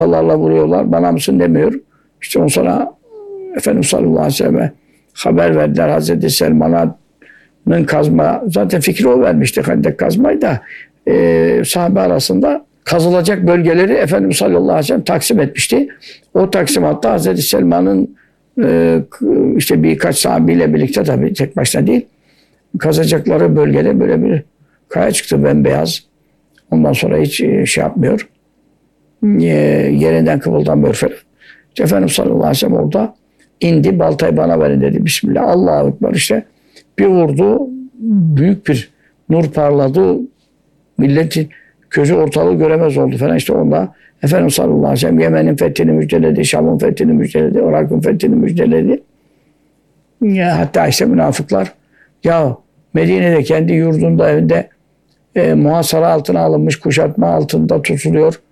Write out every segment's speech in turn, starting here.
Allah'la vuruyorlar. Bana mısın demiyor. İşte on sonra Efendimiz sallallahu aleyhi ve selleme haber verdiler. Hazreti Selman'ın kazma, zaten fikri o vermişti Hendek kazmayı da sahabe arasında kazılacak bölgeleri Efendimiz sallallahu aleyhi ve sellem taksim etmişti. O taksimatta Hazreti Selman'ın işte birkaç sahabiyle birlikte, tabii tek başına değil, kazacakları bölgede böyle bir kaya çıktı, bembeyaz. Ondan sonra hiç şey yapmıyor. Yerinden kıpıldamıyor falan. İşte Efendimiz sallallahu aleyhi ve sellem orada indi, baltayı bana verin dedi. Bismillah, Allahu Ekber, işte bir vurdu, büyük bir nur parladı, milletin gözü ortalığı göremez oldu falan. İşte onda Efendimiz sallallahu aleyhi ve sellem Yemen'in fethini müjdeledi, Şam'ın fethini müjdeledi, Irak'ın fethini müjdeledi. Ya, hatta işte münafıklar, ya Medine'de kendi yurdunda, evinde muhasara altına alınmış, kuşatma altında tutuluyor.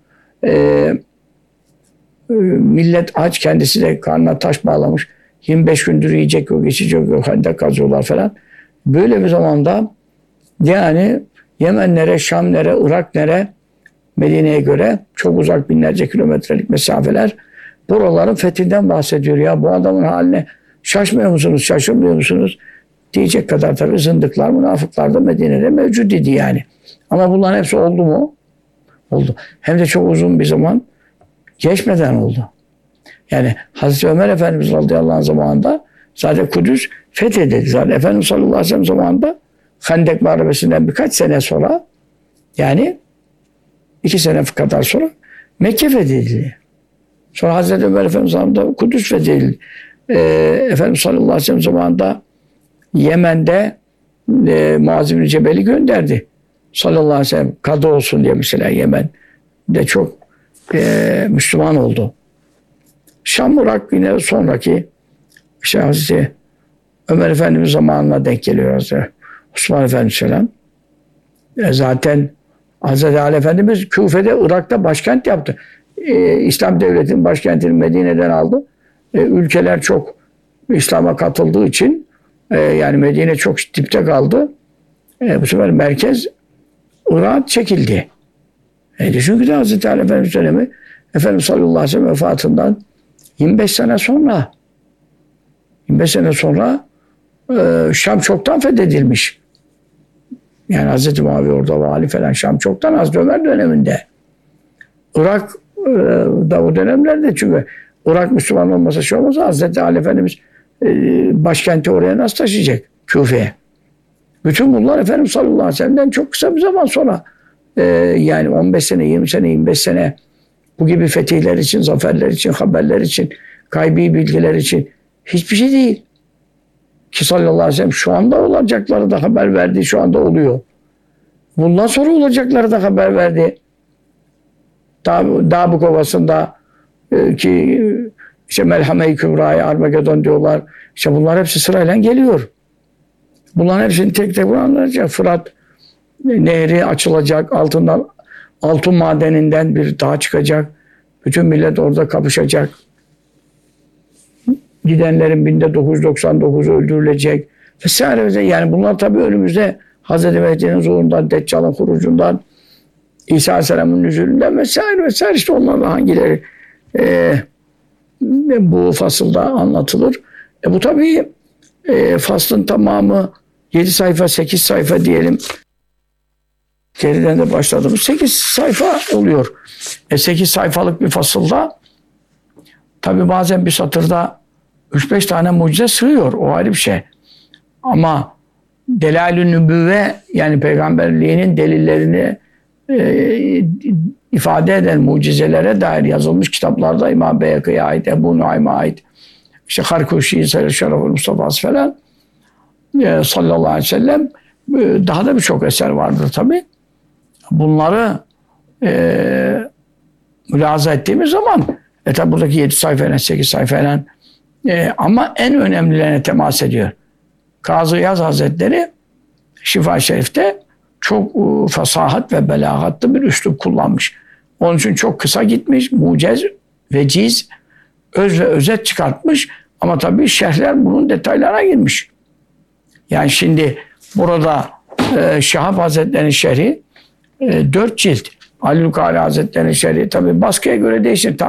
Millet aç, kendisi de karnına taş bağlamış. 25 gündür yiyecek yok, içecek yok, hendek kazıyorlar falan. Böyle bir zamanda yani Yemenlere, Şamlere, Irak nere, Medine'ye göre çok uzak, binlerce kilometrelik mesafeler, buraların fethinden bahsediyor. Ya bu adamın haline şaşmıyor musunuz, şaşırmıyor musunuz diyecek kadar tabii zındıklar, münafıklar da Medine'de mevcut idi yani. Ama bunların hepsi oldu mu? Oldu. Hem de çok uzun bir zaman geçmeden oldu. Yani Hazreti Ömer Efendimiz radıyallahu anh zamanında zaten Kudüs fethedildi. Zaten Efendimiz sallallahu aleyhi ve sellem zamanında Hendek Muharebesi'nden birkaç sene sonra, yani 2 sene kadar sonra Mekke fethedildi. Sonra Hazreti Ömer Efendimiz zamanında Kudüs fethedildi. Efendimiz sallallahu aleyhi ve sellem zamanında Yemen'de Muaz bin Cebel'i gönderdi. Sallallahu aleyhi ve sellem kadı olsun diye, mesela Yemen'de çok Müslüman oldu. Şam, Irak yine sonraki işte Hazreti Ömer Efendimiz zamanına denk geliyor Hazreti Osman Efendimiz falan. Zaten Hazreti Ali Efendimiz Küfe'de, Irak'ta başkent yaptı. İslam devletinin başkentini Medine'den aldı. Ülkeler çok İslam'a katıldığı için yani Medine çok dipte kaldı. Bu sefer merkez Irak'a çekildi. Çünkü de Hazreti Ali Efendimiz dönemi Efendimiz sallallahu aleyhi ve sellem vefatından 25 sene sonra Şam çoktan fethedilmiş. Yani Hazreti Muaviye orada vali falan, Şam çoktan Hazreti Ömer döneminde. Irak da o dönemlerde, çünkü Irak Müslüman olmasa şey olmasa Hazreti Ali Efendimiz başkenti oraya nasıl taşıyacak? Küfe'ye. Bütün bunlar Efendimiz sallallahu aleyhi ve sellem'den çok kısa bir zaman sonra, yani 15 sene, 20 sene, 25 sene bu gibi fetihler için, zaferler için, haberler için, gaybi bilgiler için hiçbir şey değil. Ki sallallahu aleyhi ve sellem şu anda olacakları da haber verdi, şu anda oluyor. Bundan sonra olacakları da haber verdi. Dağbuk Ovası'nda ki işte Melhame-i Kübra'ya, Armagedon diyorlar. İşte bunlar hepsi sırayla geliyor. Bunların hepsini tek tek anlatacak. Fırat Nehri açılacak, altından altın madeninden bir dağ çıkacak. Bütün millet orada kapışacak. Gidenlerin 1999'u öldürülecek. Vesaire. Yani bunlar tabii önümüzde Hazreti Mehdi'nin zuhurundan, Deccal'ın hurucundan, İsa Aleyhisselam'ın nüzulünden vesaire işte onlardan hangileri bu fasılda anlatılır. Bu tabii faslın tamamı 7 sayfa, 8 sayfa diyelim. Geriden de başladığımız 8 sayfa oluyor. 8 sayfalık bir fasılda tabii bazen bir satırda 3-5 tane mucize sığıyor. O ayrı bir şey. Ama Delail-ü Nübüvve, yani peygamberliğinin delillerini ifade eden mucizelere dair yazılmış kitaplarda İmam Beyhakî'ye ait, Ebu Nuaym'a ait, işte Harkuşi, Şerefül Mustafa'sı falan sallallahu aleyhi ve sellem, daha da birçok eser vardır tabi. Bunları mülahaza ettiğimiz zaman tabi buradaki 7 sayfayla 8 sayfayla ama en önemlilerine temas ediyor. Kazı Yaz Hazretleri Şifa-i Şerif'te çok fasahat ve belagatlı bir üslup kullanmış. Onun için çok kısa gitmiş, mucez, veciz, öz ve özet çıkartmış. Ama tabii şerhler bunun detaylarına girmiş. Yani şimdi burada Şahap Hazretleri'nin şerhi 4 cilt. Ali Lukari Hazretleri'nin şerhi tabi baskıya göre değişir.